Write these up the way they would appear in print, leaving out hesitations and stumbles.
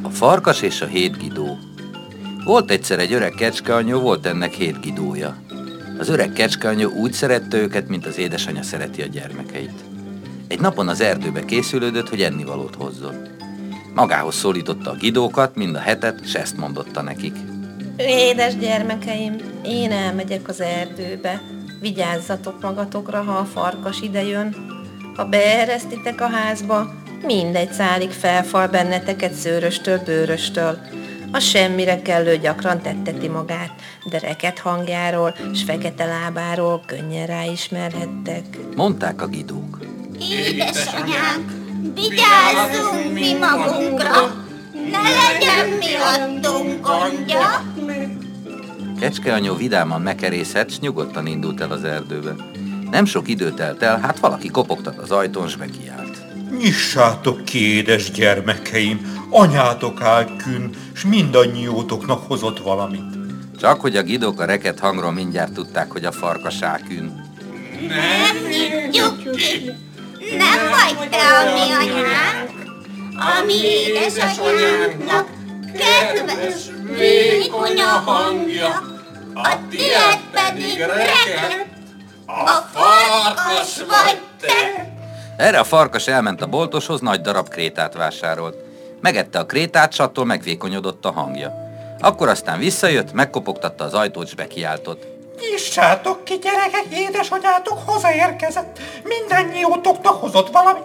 A farkas és a 7 gidó. Volt egyszer egy öreg kecskeanyó, volt ennek 7 gidója. Az öreg kecskeanyó úgy szerette őket, mint az édesanyja szereti a gyermekeit. Egy napon az erdőbe készülődött, hogy ennivalót hozzon. Magához szólította a gidókat, mind a 7-et, s ezt mondotta nekik. Édes gyermekeim, én elmegyek az erdőbe. Vigyázzatok magatokra, ha a farkas idejön. Ha beeresztitek a házba, mindegy szálig felfal benneteket szőröstől, bőröstől. A semmire kellő gyakran tetteti magát, de reket hangjáról s fekete lábáról könnyen ráismerhettek. Mondták a gidók. Édesanyánk, vigyázzunk mi magunkra, ne legyen miattunk gondja. Kecskeanyó vidáman mekerészett, s nyugodtan indult el az erdőbe. Nem sok idő telt el, hát valaki kopogtat az ajtón, s bekiált. Nyissátok ki, édes gyermekeim, anyátok áll künn, s mindannyiótoknak hozott valamit. Csak hogy a gidók a reket hangról mindjárt tudták, hogy a farkas áll künn. Nem nyitjuk ki, nem vagy te a mi anyánk, a mi édesanyánknak kedves, vékony a hangja, a tiéd pedig reket, a farkas vagy te. Erre a farkas elment a boltoshoz, nagy darab krétát vásárolt. Megette a krétát, s attól megvékonyodott a hangja. Akkor aztán visszajött, megkopogtatta az ajtót, s bekiáltott. Nyissátok ki, gyerekek, édesanyátok hazaérkezett, mindannyiótoknak hozott valamit.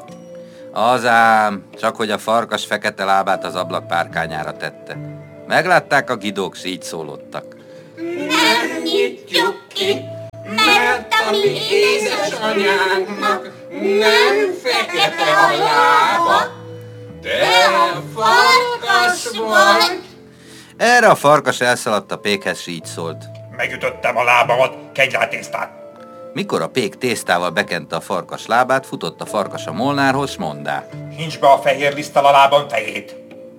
Azám, csak hogy a farkas fekete lábát az ablak párkányára tette. Meglátták a gidók, s így szólottak. Nem nyitjuk ki, mert a mi édesanyánknak nem fekete a lába, te a farkas vagy. Erre a farkas elszaladt a pékhez, s így szólt. Megütöttem a lábamat, kegyj rá tésztát. Mikor a pék tésztával bekente a farkas lábát, futott a farkas a molnárhoz, s mondá. Hincs be a fehér liszttel a lábam fejét.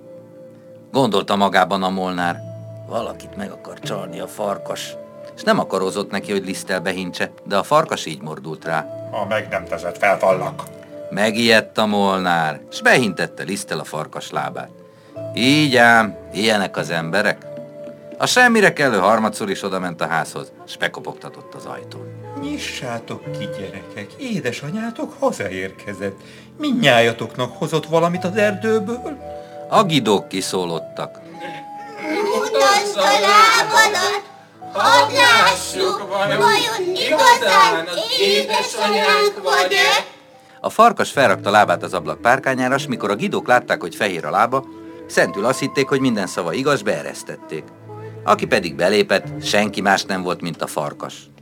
Gondolta magában a molnár. Valakit meg akar csalni a farkas. És nem akarozott neki, hogy liszttel behintse, de a farkas így mordult rá. Ha meg nem teszed, felfallak. Megijedt a molnár, s behintette liszttel a farkas lábát. Így ám, ilyenek az emberek. A semmire kellő harmadszor is odament a házhoz, s bekopogtatott az ajtón. Nyissátok ki, gyerekek, édesanyátok hazaérkezett. Mindnyájatoknak hozott valamit az erdőből. A gidók kiszólottak. Mutasd a lábadat, hadd lássuk, vajon igazán édesanyánk vagy-e? A farkas felrakta lábát az ablak párkányára, s mikor a gidók látták, hogy fehér a lába, szentül azt hitték, hogy minden szava igaz, beeresztették. Aki pedig belépett, senki más nem volt, mint a farkas.